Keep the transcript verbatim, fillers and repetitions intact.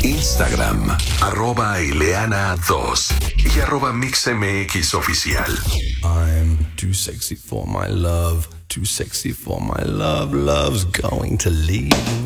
Instagram, arroba Ileana dos y arroba MixMX Oficial. I'm too sexy for my love, too sexy for my love, love's going to leave.